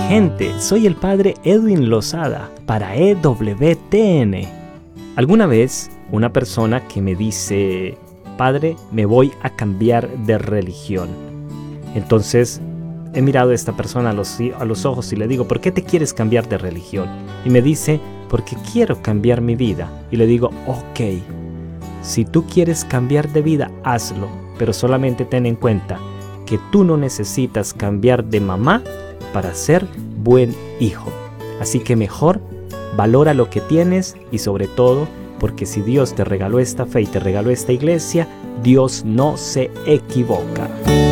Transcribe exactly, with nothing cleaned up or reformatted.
gente, soy el padre Edwin Lozada para E W T N. Alguna vez una persona que me dice, padre, me voy a cambiar de religión. Entonces he mirado a esta persona a los, a los ojos y le digo, ¿por qué te quieres cambiar de religión? Y me dice, porque quiero cambiar mi vida. Y le digo, ok, si tú quieres cambiar de vida, hazlo, pero solamente ten en cuenta que tú no necesitas cambiar de mamá para ser buen hijo. Así que mejor valora lo que tienes y sobre todo, porque si Dios te regaló esta fe y te regaló esta iglesia, Dios no se equivoca.